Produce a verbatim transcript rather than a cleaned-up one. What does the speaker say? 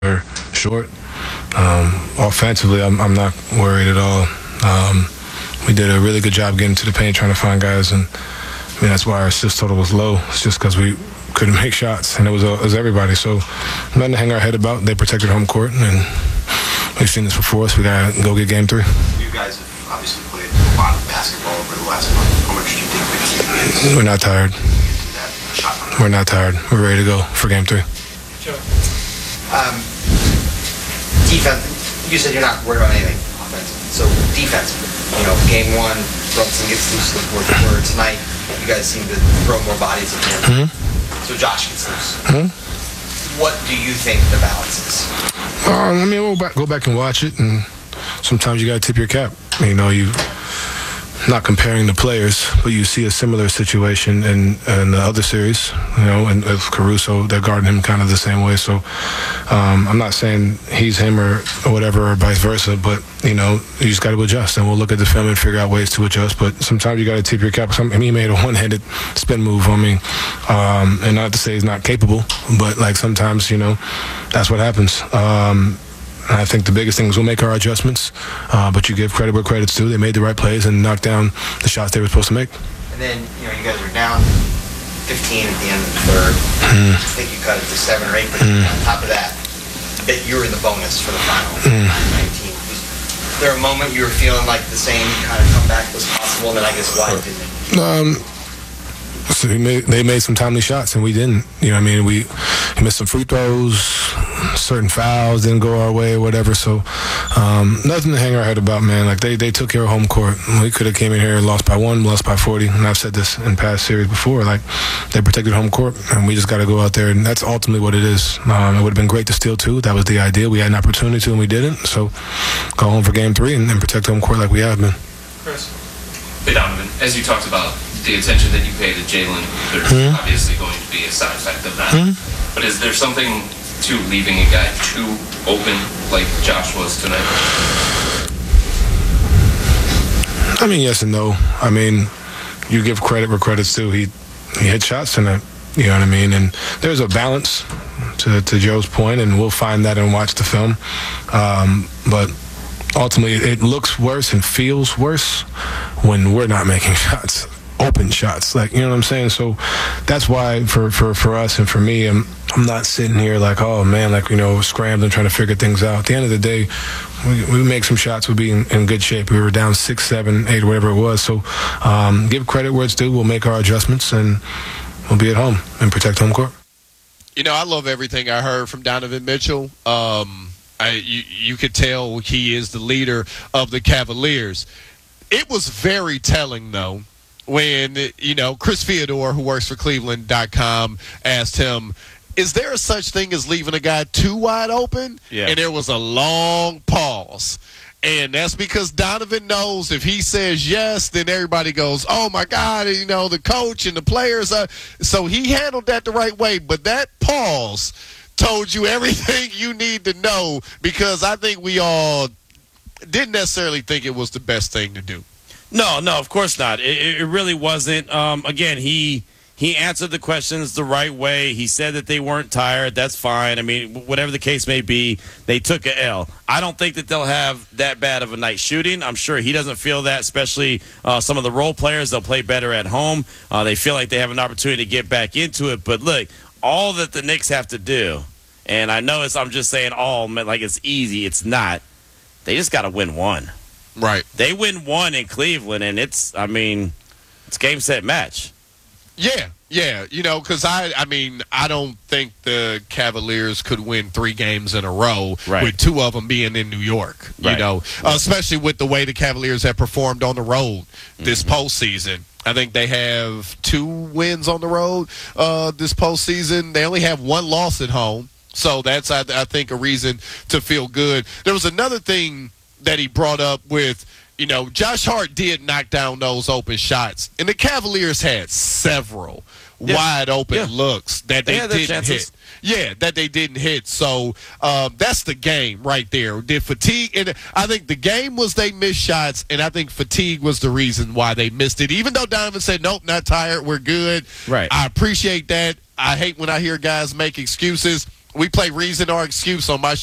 are short. Um, offensively, I'm, I'm not worried at all. Um, we did a really good job getting to the paint, trying to find guys, and I mean that's why our assist total was low. It's just because we couldn't make shots, and it was, uh, it was everybody. So nothing to hang our head about. They protected home court, and we've seen this before, so we got to go get game three. You guys have obviously played a lot of basketball over the last month. How much do you think the team is? We're not tired. We're not tired. We're ready to go for game three. Sure. Um, defense, you said you're not worried about anything offensive. So defense, you know, game one, Brunson gets loose in the fourth quarter. Tonight, you guys seem to throw more bodies in here. Mm-hmm. So Josh gets loose. Mm-hmm. What do you think the balance is? Um, I mean, we'll back, go back and watch it, and sometimes you got to tip your cap. You know, you not comparing the players, but you see a similar situation in, in the other series, you know, and with Caruso, they're guarding him kind of the same way. So um, I'm not saying he's him or, or whatever, or vice versa, but, you know, you just got to adjust, and we'll look at the film and figure out ways to adjust. But sometimes you got to tip your cap. Some, I mean, he made a one-handed spin move on me, um, and not to say he's not capable, but, like, sometimes, you know, that's what happens. Um, And I think the biggest thing is we'll make our adjustments, uh, but you give credit where credit's due. They made the right plays and knocked down the shots they were supposed to make. And then, you know, you guys were down fifteen at the end of the third. Mm. I think you cut it to seven or eight, but mm. on top of that, that you were in the bonus for the final, mm. nineteen. Was there a moment you were feeling like the same kind of comeback was possible, and then I guess why didn't it? Um, so we made, they made some timely shots, and we didn't. You know what I mean? We missed some free throws, certain fouls didn't go our way or whatever. So um, nothing to hang our head about, man. Like, they, they took care of home court. We could have came in here and lost by one, lost by forty. And I've said this in past series before. Like, they protected home court, and we just got to go out there. And that's ultimately what it is. Um, it would have been great to steal two. That was the idea. We had an opportunity to, and we didn't. So go home for game three and, and protect home court like we have been. Chris. Hey, Donovan, as you talked about the attention that you pay to Jalen, there's mm-hmm. obviously going to be a side effect of that. Mm-hmm. But is there something to leaving a guy too open like Josh was tonight? I mean, yes and no. I mean, you give credit where credit's due. He he hit shots tonight. You know what I mean? And there's a balance to, to Joe's point, and we'll find that and watch the film. Um, but ultimately, it looks worse and feels worse when we're not making shots. Open shots, like, you know what I'm saying? So that's why for, for, for us and for me, I'm, I'm not sitting here like, oh man, like, you know, scrambling, trying to figure things out. At the end of the day, we, we make some shots, we'll be in, in good shape. We were down six, seven, eight, whatever it was. So um, give credit where it's due. We'll make our adjustments, and we'll be at home and protect home court. You know, I love everything I heard from Donovan Mitchell. Um, I, you, you could tell he is the leader of the Cavaliers. It was very telling, though, when, you know, Chris Theodore, who works for Cleveland dot com, asked him, is there a such thing as leaving a guy too wide open? Yeah. And there was a long pause. And that's because Donovan knows if he says yes, then everybody goes, oh, my God, you know, the coach and the players. Are... So he handled that the right way. But that pause told you everything you need to know, because I think we all didn't necessarily think it was the best thing to do. No, no, of course not. It, it really wasn't. Um, again, he he answered the questions the right way. He said that they weren't tired. That's fine. I mean, whatever the case may be, they took a L. I don't think that they'll have that bad of a night shooting. I'm sure he doesn't feel that, especially uh, some of the role players. They'll play better at home. Uh, they feel like they have an opportunity to get back into it. But, look, all that the Knicks have to do, and I know it's, I'm just saying all, like it's easy. It's not. They just got to win one. Right. They win one in Cleveland, and it's, I mean, it's game, set, match. Yeah, yeah. You know, because I, I mean, I don't think the Cavaliers could win three games in a row right. with two of them being in New York, right. you know, uh, especially with the way the Cavaliers have performed on the road this mm-hmm. postseason. I think they have two wins on the road uh, this postseason. They only have one loss at home. So that's, I, I think, a reason to feel good. There was another thing that he brought up with, you know, Josh Hart did knock down those open shots, and the Cavaliers had several yeah. wide open yeah. looks that they, they didn't hit. Yeah, that they didn't hit. So um, that's the game right there. Did fatigue, and I think the game was they missed shots, and I think fatigue was the reason why they missed it. Even though Donovan said, nope, not tired, we're good. Right. I appreciate that. I hate when I hear guys make excuses. we play reason or excuse on my